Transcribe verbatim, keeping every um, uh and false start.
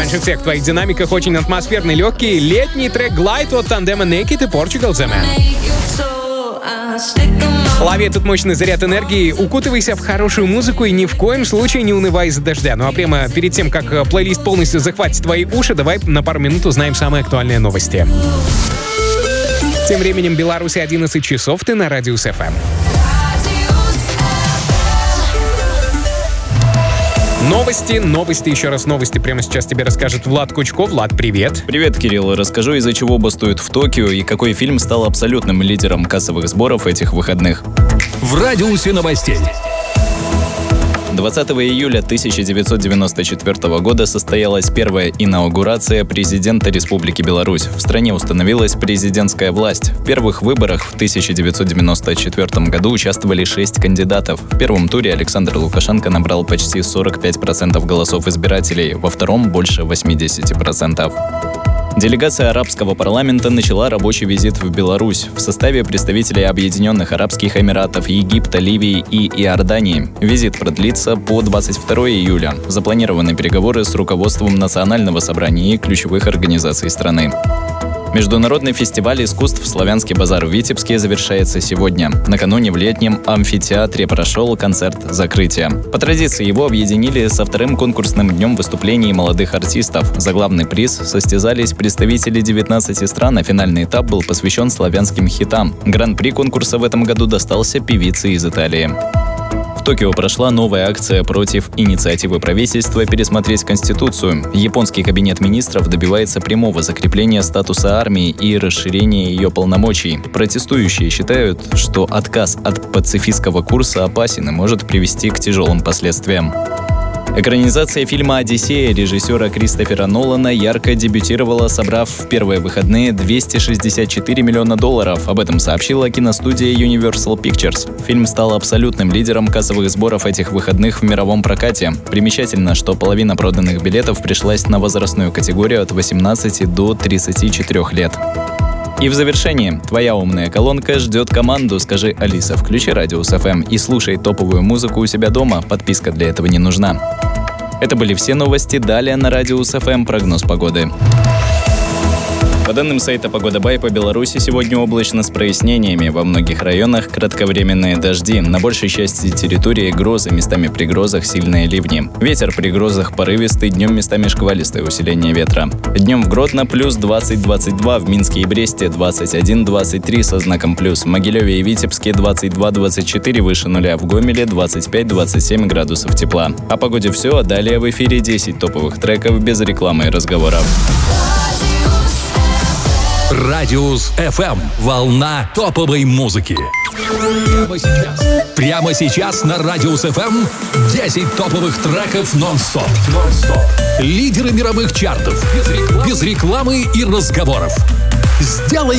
раньше всех в твоих динамиках очень атмосферный, легкий летний трек Glide от тандема Naked и Portugal The Man. Лови этот мощный заряд энергии, укутывайся в хорошую музыку и ни в коем случае не унывай из-за дождя. Ну а прямо перед тем, как плейлист полностью захватит твои уши, давай на пару минут узнаем самые актуальные новости. Тем временем в Беларуси одиннадцать часов, ты на Радиус эф эм. Новости, новости, еще раз новости прямо сейчас тебе расскажет Влад Кучко. Влад, привет. Привет, Кирилл. Расскажу, из-за чего бастуют в Токио и какой фильм стал абсолютным лидером кассовых сборов этих выходных. В радиусе новостей. двадцатого июля тысяча девятьсот девяносто четвёртого года состоялась первая инаугурация президента Республики Беларусь. В стране установилась президентская власть. В первых выборах в тысяча девятьсот девяносто четвёртом году участвовали шесть кандидатов. В первом туре Александр Лукашенко набрал почти сорок пять процентов голосов избирателей, во втором — больше восемьдесят процентов. Делегация арабского парламента начала рабочий визит в Беларусь в составе представителей Объединенных Арабских Эмиратов, Египта, Ливии и Иордании. Визит продлится по двадцать второго июля. Запланированы переговоры с руководством Национального собрания и ключевых организаций страны. Международный фестиваль искусств «Славянский базар» в Витебске завершается сегодня. Накануне в летнем амфитеатре прошел концерт закрытия. По традиции его объединили со вторым конкурсным днем выступлений молодых артистов. За главный приз состязались представители девятнадцати стран, а финальный этап был посвящен славянским хитам. Гран-при конкурса в этом году достался певице из Италии. В Токио прошла новая акция против инициативы правительства пересмотреть Конституцию. Японский кабинет министров добивается прямого закрепления статуса армии и расширения ее полномочий. Протестующие считают, что отказ от пацифистского курса опасен и может привести к тяжелым последствиям. Экранизация фильма «Одиссея» режиссера Кристофера Нолана ярко дебютировала, собрав в первые выходные двести шестьдесят четыре миллиона долларов. Об этом сообщила киностудия Universal Pictures. Фильм стал абсолютным лидером кассовых сборов этих выходных в мировом прокате. Примечательно, что половина проданных билетов пришлась на возрастную категорию от восемнадцати до тридцати четырёх лет. И в завершении, твоя умная колонка ждет команду. Скажи: Алиса, включи Радиус эф эм и слушай топовую музыку у себя дома. Подписка для этого не нужна. Это были все новости. Далее на Радиус эф эм прогноз погоды. По данным сайта Погода Бай, по Беларуси сегодня облачно с прояснениями. Во многих районах кратковременные дожди. На большей части территории грозы, местами при грозах сильные ливни. Ветер при грозах порывистый, днем местами шквалистое усиление ветра. Днем в Гродно плюс двадцать двадцать два, в Минске и Бресте двадцать один двадцать три со знаком плюс. В Могилеве и Витебске двадцать два двадцать четыре выше нуля, в Гомеле двадцать пять двадцать семь градусов тепла. О погоде все, а далее в эфире десять топовых треков без рекламы и разговоров. Радиус эф эм. Волна топовой музыки. Прямо сейчас. Прямо сейчас на Радиус эф эм десять топовых треков нон-стоп. нон-стоп. Лидеры мировых чартов. Без рекламы, без рекламы и разговоров. Сделай